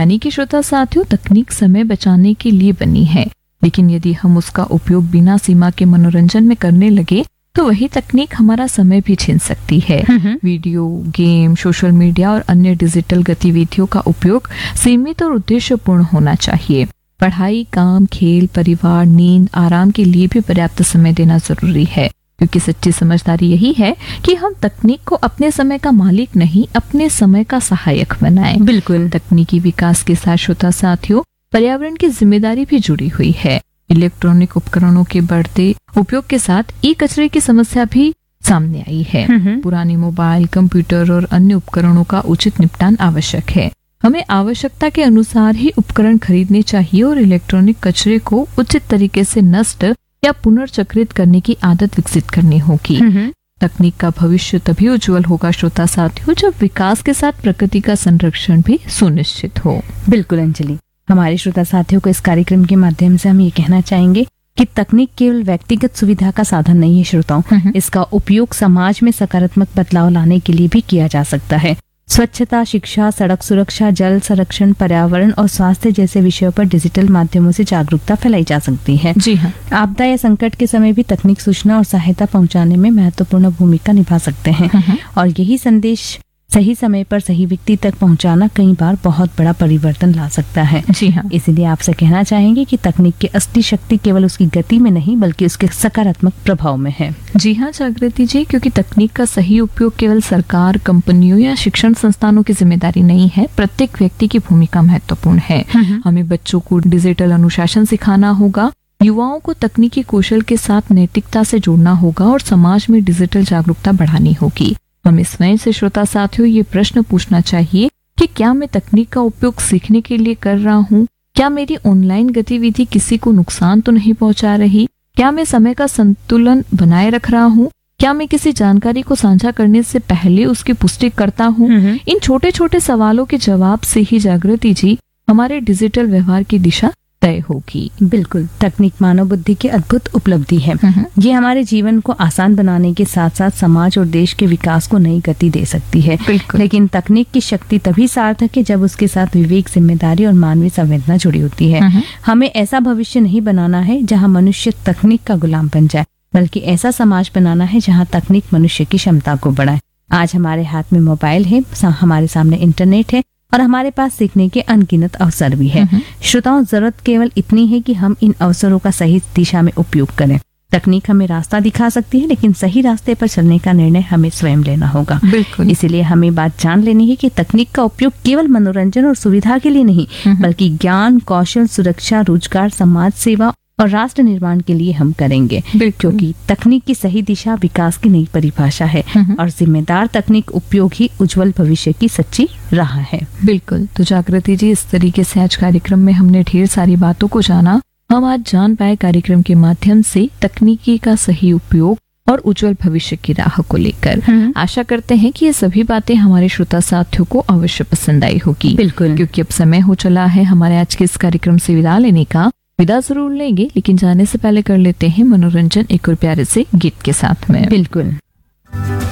यानी कि श्रोता साथियों, तकनीक समय बचाने के लिए बनी है, लेकिन यदि हम उसका उपयोग बिना सीमा के मनोरंजन में करने लगे तो वही तकनीक हमारा समय भी छीन सकती है। वीडियो गेम, सोशल मीडिया और अन्य डिजिटल गतिविधियों का उपयोग सीमित और उद्देश्यपूर्ण होना चाहिए। पढ़ाई, काम, खेल, परिवार, नींद, आराम के लिए भी पर्याप्त समय देना जरूरी है, क्योंकि सच्ची समझदारी यही है कि हम तकनीक को अपने समय का मालिक नहीं, अपने समय का सहायक बनाएं। बिल्कुल। तकनीकी विकास के साथ श्रोता साथियों, पर्यावरण की जिम्मेदारी भी जुड़ी हुई है। इलेक्ट्रॉनिक उपकरणों के बढ़ते उपयोग के साथ ई कचरे की समस्या भी सामने आई है। पुराने मोबाइल, कंप्यूटर और अन्य उपकरणों का उचित निपटान आवश्यक है। हमें आवश्यकता के अनुसार ही उपकरण खरीदने चाहिए और इलेक्ट्रॉनिक कचरे को उचित तरीके से नष्ट या पुनर्चक्रित करने की आदत विकसित करनी होगी। तकनीक का भविष्य तभी उज्जवल होगा श्रोता साथियों, जब विकास के साथ प्रकृति का संरक्षण भी सुनिश्चित हो। बिल्कुल अंजलि, हमारे श्रोता साथियों को इस कार्यक्रम के माध्यम से हम ये कहना चाहेंगे कि तकनीक केवल व्यक्तिगत सुविधा का साधन नहीं है श्रोताओं, इसका उपयोग समाज में सकारात्मक बदलाव लाने के लिए भी किया जा सकता है। स्वच्छता, शिक्षा, सड़क सुरक्षा, जल संरक्षण, पर्यावरण और स्वास्थ्य जैसे विषयों पर डिजिटल माध्यमों से जागरूकता फैलाई जा सकती है। जी हाँ। आपदा या संकट के समय भी तकनीक सूचना और सहायता पहुंचाने में महत्वपूर्ण भूमिका निभा सकते हैं और यही संदेश सही समय पर सही व्यक्ति तक पहुंचाना कई बार बहुत बड़ा परिवर्तन ला सकता है। जी हाँ। इसीलिए आपसे कहना चाहेंगे कि तकनीक की असली शक्ति केवल उसकी गति में नहीं बल्कि उसके सकारात्मक प्रभाव में है। जी हाँ जागृति जी, क्योंकि तकनीक का सही उपयोग केवल सरकार, कंपनियों या शिक्षण संस्थानों की जिम्मेदारी नहीं है, प्रत्येक व्यक्ति की भूमिका महत्वपूर्ण है। हमें बच्चों को डिजिटल अनुशासन सिखाना होगा, युवाओं को तकनीकी कौशल के साथ नैतिकता से जोड़ना होगा और समाज में डिजिटल जागरूकता बढ़ानी होगी। हमें स्वयं से श्रोता साथियों ये प्रश्न पूछना चाहिए कि क्या मैं तकनीक का उपयोग सीखने के लिए कर रहा हूँ? क्या मेरी ऑनलाइन गतिविधि किसी को नुकसान तो नहीं पहुँचा रही? क्या मैं समय का संतुलन बनाए रख रहा हूँ? क्या मैं किसी जानकारी को साझा करने से पहले उसकी पुष्टि करता हूँ? इन छोटे छोटे सवालों के जवाब से ही जागृति जी हमारे डिजिटल व्यवहार की दिशा तय होगी। बिल्कुल, तकनीक मानव बुद्धि की अद्भुत उपलब्धि है। ये हमारे जीवन को आसान बनाने के साथ साथ समाज और देश के विकास को नई गति दे सकती है। लेकिन तकनीक की शक्ति तभी सार्थक है जब उसके साथ विवेक, जिम्मेदारी और मानवीय संवेदना जुड़ी होती है। हमें ऐसा भविष्य नहीं बनाना है जहाँ मनुष्य तकनीक का गुलाम बन जाए, बल्कि ऐसा समाज बनाना है जहाँ तकनीक मनुष्य की क्षमता को बढ़ाए। आज हमारे हाथ में मोबाइल है, हमारे सामने इंटरनेट है और हमारे पास सीखने के अनगिनत अवसर भी है। श्रोताओं, जरूरत केवल इतनी है कि हम इन अवसरों का सही दिशा में उपयोग करें। तकनीक हमें रास्ता दिखा सकती है, लेकिन सही रास्ते पर चलने का निर्णय हमें स्वयं लेना होगा। बिल्कुल। इसीलिए हमें बात जान लेनी है कि तकनीक का उपयोग केवल मनोरंजन और सुविधा के लिए नहीं, बल्कि ज्ञान, कौशल, सुरक्षा, रोजगार, समाज सेवा और राष्ट्र निर्माण के लिए हम करेंगे। क्योंकि तकनीक की सही दिशा विकास की नई परिभाषा है और जिम्मेदार तकनीक उपयोग ही उज्जवल भविष्य की सच्ची राह है। बिल्कुल। तो जागृति जी, इस तरीके से आज कार्यक्रम में हमने ढेर सारी बातों को जाना। हम आज जान पाए कार्यक्रम के माध्यम से तकनीकी का सही उपयोग और उज्जवल भविष्य की राह को लेकर। आशा करते हैं कि ये सभी बातें हमारे श्रोता साथियों को अवश्य पसंद आई होगी। बिल्कुल। क्योंकि अब समय हो चला है हमारे आज के इस कार्यक्रम से विदा लेने का। विदा जरूर लेंगे, लेकिन जाने से पहले कर लेते हैं मनोरंजन एक और प्यारे से गीत के साथ में। बिल्कुल।